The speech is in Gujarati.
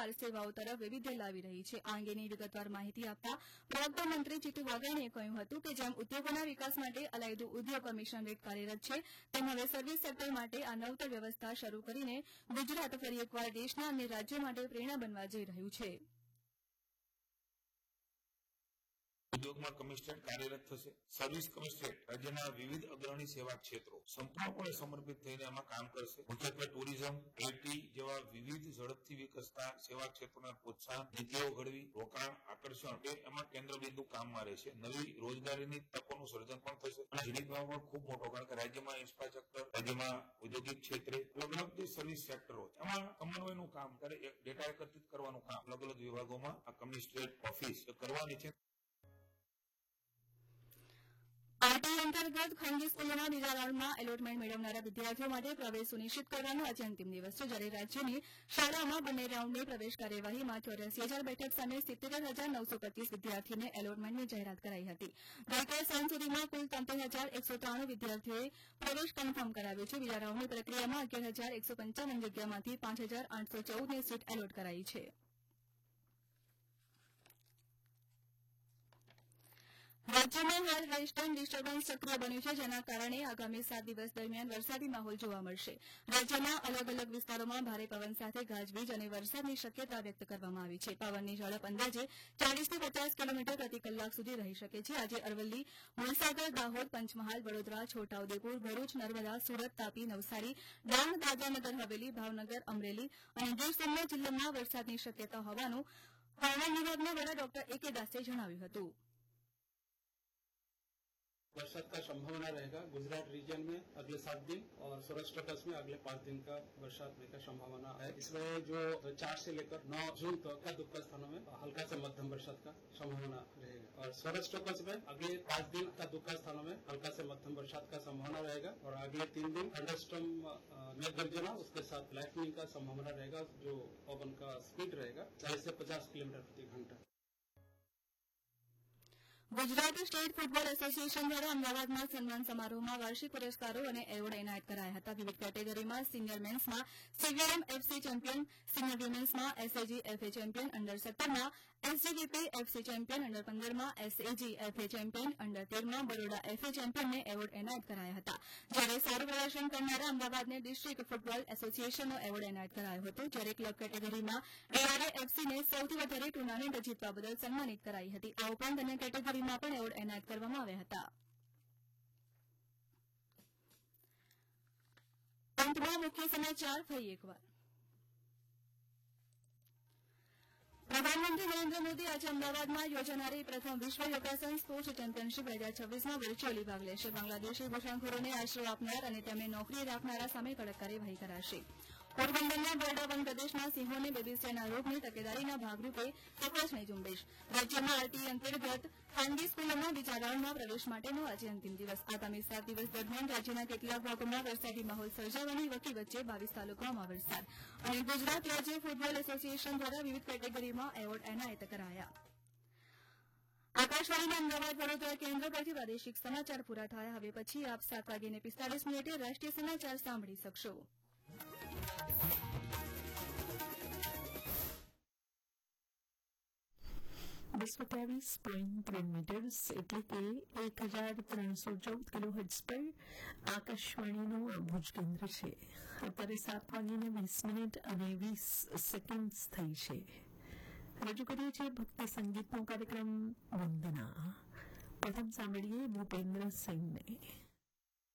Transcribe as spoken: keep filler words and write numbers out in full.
બહાર સેવાઓ તરફ વૈવિધ્ય લાવી રહી છે। આ અંગેની વિગતવાર માહિતી આપતા પ્રવક્તા મંત્રી જીતુ વાઘાણીએ કહ્યું હતું કે જેમ ઉદ્યોગોના વિકાસ માટે અલાયદું ઉદ્યોગ કમિશનરેટ કાર્યરત છે, તેમ હવે સર્વિસ સેક્ટર માટે આ નવતર વ્યવસ્થા શરૂ કરીને ગુજરાત ફરી એકવાર દેશના અન્ય રાજ્યો માટે પ્રેરણા બનવા જઈ રહ્યું છે। ઉદ્યોગમાં કમિશનરેટ કાર્યરત થશે। સર્વિસ કમિશનરેટ રાજ્યના વિવિધ અગ્રણી સેવા ક્ષેત્રો સંપૂર્ણપણે સમર્પિત થઈને આમાં કામ કરશે। મુખ્યત્વે ટુરિઝમ, આઈટી જેવા વિવિધ ઝડપથી વિકસતા સેવા ક્ષેત્રોના પ્રોત્સાહન, નીતિઓ ઘડવી, રોકાણ, આકર્ષણ એ એમાં કેન્દ્ર બિંદુ કામમાં રહેશે। નવી રોજગારીની તકોનું સર્જન પણ થશે અને જીડીપીમાં પણ ખૂબ મોટો, કારણ કે રાજ્યમાં ઇન્ફ્રાસ્ટ્રક્ચર, રાજ્યમાં ઔદ્યોગિક ક્ષેત્રે અલગ અલગ જે સર્વિસ સેક્ટરો છે એમાં સમન્વયનું કામ કરે, ડેટા એકત્રિત કરવાનું કામ અલગ અલગ વિભાગોમાં આ કમિશનરેટ ઓફિસ કરવાની છે। આરટી અંતર્ગત ખાનગી સ્કૂલોના બીજા રાઉન્ડમાં એલોટમેન્ટ મેળવનારા વિદ્યાર્થીઓ માટે પ્રવેશ સુનિશ્ચિત કરવાનો આજે અંતિમ દિવસ છે, જ્યારે રાજ્યની શાળાઓમાં બંને રાઉન્ડની પ્રવેશ કાર્યવાહીમાં ચોર્યાસી હજાર બેઠક સામે સિત્તેર હજાર નવસો પચીસ વિદ્યાર્થીઓને એલોટમેન્ટની જાહેરાત કરાઈ હતી। ગઈકાલ સાંજ સુધીમાં કુલ તોતેર હજાર એકસો ત્રાણું વિદ્યાર્થીઓએ પ્રવેશ કન્ફર્મ કરાવ્યો છે। બીજા રાઉન્ડની પ્રક્રિયામાં અગિયાર હજાર એકસો પંચાવન જગ્યામાંથી પાંચ હજાર આઠસો ચૌદની સીટ એલોટ કરાઈ છે। રાજ્યમાં હાલ વેસ્ટર્ન ડિસ્ટર્બન્સ સક્રિય બન્યું છે, જેના કારણે આગામી સાત દિવસ દરમિયાન વરસાદી માહોલ જોવા મળશે। રાજ્યના અલગ અલગ વિસ્તારોમાં ભારે પવન સાથે ગાજવીજ અને વરસાદની શક્યતા વ્યક્ત કરવામાં આવી છે। પવનની ઝડપ અંદાજે ચાલીસથી પચાસ કિલોમીટર પ્રતિ કલાક સુધી રહી શકે છે। આજે અરવલ્લી, મહીસાગર, દાહોદ, પંચમહાલ, વડોદરા, છોટાઉદેપુર, ભરૂચ, નર્મદા, સુરત, તાપી, નવસારી, ડાંગ, દાદરા નગર હવેલી, ભાવનગર, અમરેલી અને ગીર સોમનાથ જિલ્લામાં વરસાદની શક્યતા હોવાનું હવામાન વિભાગના વડા ડોક્ટર એ કે દાસે જણાવ્યું હતું। बरसात का संभावना रहेगा गुजरात रीजन में अगले सात दिन और सौराष्ट्र कच्छ में अगले पाँच दिन का बरसात होने का संभावना है। इसमें जो चार से लेकर नौ जून तक का दुपहर स्थानों में हल्का से मध्यम बरसात का संभावना रहेगा और सौराष्ट्र कच्छ में अगले पाँच दिन का दुपहर स्थानों में हल्का से मध्यम बरसात का संभावना रहेगा और अगले तीन दिन थंडरस्टॉर्म मेघ गर्जना उसके साथ लाइटनिंग का संभावना रहेगा। जो पवन का स्पीड रहेगा चालीस से पचास किलोमीटर प्रति घंटा। ગુજરાત સ્ટેટ ફૂટબોલ એસોસિએશન દ્વારા અમદાવાદમાં સન્માન સમારોહમાં વાર્ષિક પુરસ્કારો અને એવોર્ડ એનાયત કરાયા હતા। વિવિધ કેટેગરીમાં senior મેન્સમાં CVM FC champion, senior વિમેન્સમાં SAG FA champion, under સત્તરમાં એસજીવીપી એફસી ચેમ્પિયન, અંડર પંદરમાં એસએજી એફએ ચેમ્પિયન, અંડર તેરમાં બરોડા એફએ ચેમ્પિયનને એવોર્ડ એનાયત કરાયા હતા। જ્યારે સારું પ્રદર્શન કરનારા અમદાવાદને ડિસ્ટ્રિક્ટ ફૂટબોલ એસોસિએશનનો એવોર્ડ એનાયત કરાયો હતો। જ્યારે ક્લબ કેટેગરીમાં ડીઆરએ એફસીને સૌથી વધારે ટુર્નામેન્ટ જીતવા બદલ સન્માનિત કરાઈ હતી। આ ઉપરાંત અન્ય કેટેગરી માં પણ એવોર્ડ એનાયત કરવામાં આવ્યા હતા। અંતમાં મુખ્ય સમાચાર ફરી એકવાર। પ્રધાનમંત્રી નરેન્દ્ર મોદી આજે અમદાવાદમાં યોજાનારી પ્રથમ વિશ્વ યોગાસન સ્પોર્ટ્સ ચેમ્પિયનશીપ બે હજાર છવ્વીસમાં વર્ચ્યુઅલી ભાગ લેશે। બાંગ્લાદેશી ઘૂસણખોરોને આશરો આપનાર અને તેમને નોકરી રાખનારા સામે કડક કાર્યવાહી કરાશે। પોરબંદરના બરડા વન પ્રદેશમાં સિંહોને બેબીસિયાના રોગની તકેદારીના ભાગરૂપે તપાસણી ઝુંબેશ। રાજ્યમાં આરટી અંતર્ગત ખાનગી સ્કૂલોમાં બીજા રાઉન્ડમાં પ્રવેશ માટેનો આજે અંતિમ દિવસ। આગામી સાત દિવસ દરમિયાન રાજ્યના કેટલાક ભાગોમાં વરસાદી માહોલ સર્જાવાની વકી વચ્ચે બાવીસ તાલુકાઓમાં વરસાદ અને ગુજરાત રાજ્ય ફૂટબોલ એસોસિએશન દ્વારા વિવિધ કેટેગરીમાં એવોર્ડ એનાયત કરાયા। આકાશવાણીના અમદાવાદ વડોદરા કેન્દ્ર પરથી પ્રાદેશિક સમાચાર પૂરા થયા। હવે પછી આપ સાત વાગીને પિસ્તાલીસ મિનિટે રાષ્ટ્રીય સમાચાર સાંભળી શકશો। બસો ત્રેવીસ પોઈન્ટ ત્રણ મીટર્સ એટલે કે એક હજાર ત્રણસો ચૌદ કિલો હર્ટ્ઝ પર આકાશવાણીનું આ ભુજ કેન્દ્ર છે। અત્યારે સાત વાગીને વીસ મિનિટ અને વીસ સેકન્ડ થઈ છે। રજૂ કરીએ છીએ ભક્તિ સંગીતનો કાર્યક્રમ વંદના। પ્રથમ સાંભળીએ ભૂપેન્દ્ર સિંહને।